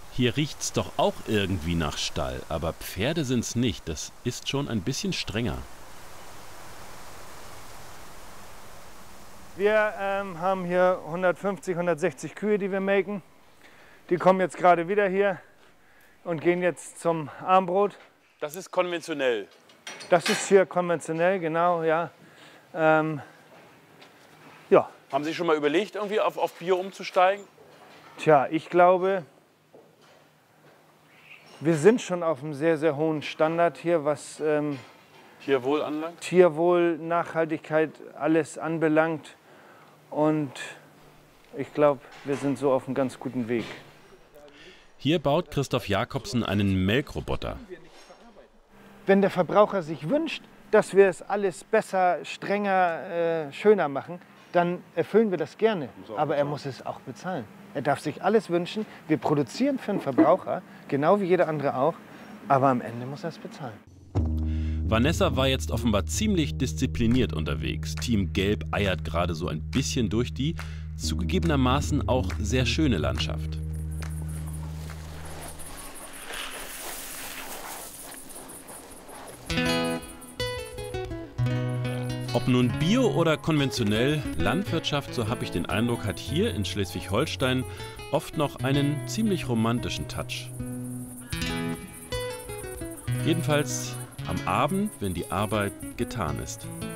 Hier riecht's doch auch irgendwie nach Stall, aber Pferde sind's nicht. Das ist schon ein bisschen strenger. Wir haben hier 150, 160 Kühe, die wir melken. Die kommen jetzt gerade wieder hier und gehen jetzt zum Armbrot. Das ist konventionell. Das ist hier konventionell, genau, ja. Ja. Haben Sie schon mal überlegt, irgendwie auf Bio umzusteigen? Tja, ich glaube, wir sind schon auf einem sehr, sehr hohen Standard hier, was Tierwohl anlangt? Tierwohl, Nachhaltigkeit, alles anbelangt. Und ich glaube, wir sind so auf einem ganz guten Weg. Hier baut Christoph Jakobsen einen Melkroboter. Wenn der Verbraucher sich wünscht, dass wir es alles besser, strenger, schöner machen, dann erfüllen wir das gerne. Aber er muss es auch bezahlen. Er darf sich alles wünschen. Wir produzieren für den Verbraucher, genau wie jeder andere auch. Aber am Ende muss er es bezahlen. Vanessa war jetzt offenbar ziemlich diszipliniert unterwegs. Team Gelb eiert gerade so ein bisschen durch die zugegebenermaßen auch sehr schöne Landschaft. Ob nun Bio oder konventionell, Landwirtschaft, so habe ich den Eindruck, hat hier in Schleswig-Holstein oft noch einen ziemlich romantischen Touch. Jedenfalls am Abend, wenn die Arbeit getan ist.